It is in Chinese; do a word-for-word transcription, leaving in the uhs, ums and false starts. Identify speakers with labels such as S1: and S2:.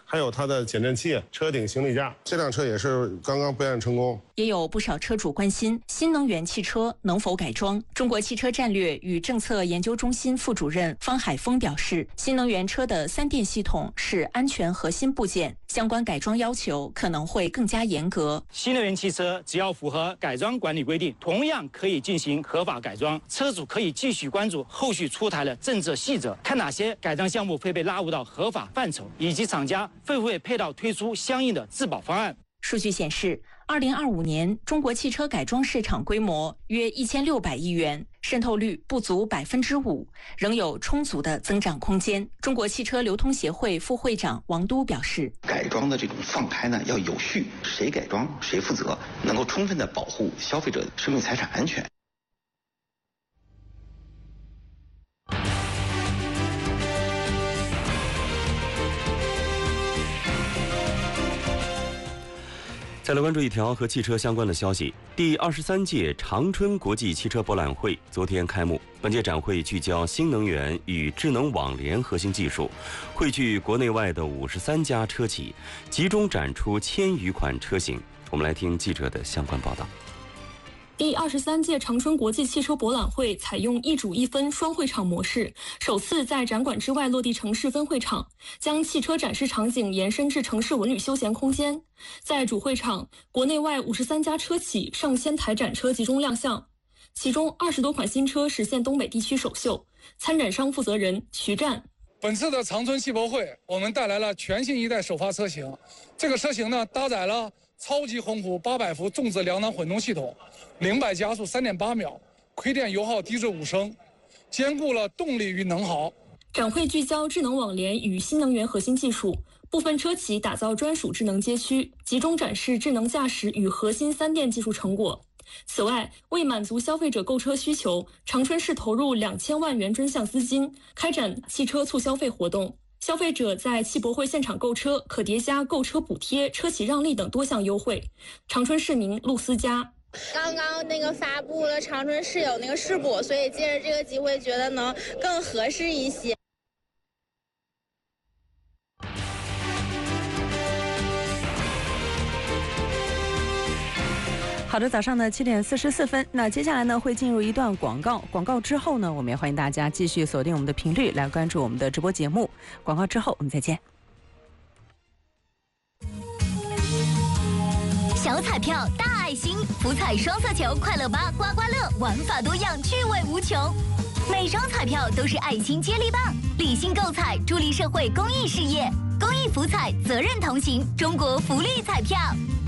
S1: 还有它的减震器、车顶行李架。这辆车也是刚刚备案成功。
S2: 也有不少车主关心新能源汽车能否改装。中国汽车战略与政策研究中心副主任方海峰表示，新能源车的三电系统是安全核心部件，相关改装要求可能会更加严格。
S3: 新能源汽车只要符合改装管理规定，同样可以进行合法改装。车主可以继续关注后续出台的政策细则，看哪些改装项目会被纳入到合法范畴，以及厂家会不会配套推出相应的质保方案。
S2: 数据显示，二零二五年中国汽车改装市场规模约一千六百亿元，渗透率不足百分之五，仍有充足的增长空间。中国汽车流通协会副会长王都表示，
S4: 改装的这种放开呢要有序，谁改装谁负责，能够充分的保护消费者的生命财产安全。
S5: 再来关注一条和汽车相关的消息。第二十三届长春国际汽车博览会昨天开幕。本届展会聚焦新能源与智能网联核心技术，汇聚国内外的五十三家车企，集中展出千余款车型。我们来听记者的相关报道。
S6: 第二十三届长春国际汽车博览会采用一主一分双会场模式，首次在展馆之外落地城市分会场，将汽车展示场景延伸至城市文旅休闲空间。在主会场，国内外五十三家车企上千台展车集中亮相，其中二十多款新车实现东北地区首秀。参展商负责人徐战。
S7: 本次的长春汽博会，我们带来了全新一代首发车型。这个车型呢，搭载了超级宏虎八百伏重质两档混动系统，零百加速三点八秒，亏电油耗低至五升，兼顾了动力与能耗。
S6: 展会聚焦智能网联与新能源核心技术，部分车企打造专属智能街区，集中展示智能驾驶与核心三电技术成果。此外，为满足消费者购车需求，长春市投入两千万元专项资金，开展汽车促消费活动。消费者在汽博会现场购车可叠加购车补贴、车企让利等多项优惠。长春市民陆思佳。
S8: 刚刚那个发布了长春市有那个试补，所以借着这个机会觉得能更合适一些。
S9: 好的，早上呢七点四十四分，那接下来呢会进入一段广告，广告之后呢，我们也欢迎大家继续锁定我们的频率来关注我们的直播节目。广告之后我们再见。
S10: 小彩票大爱心，福彩双色球快乐吧刮刮乐，玩法多样，趣味无穷。每张彩票都是爱心接力棒，理性购彩，助力社会公益事业。公益福彩，责任同行，中国福利彩票。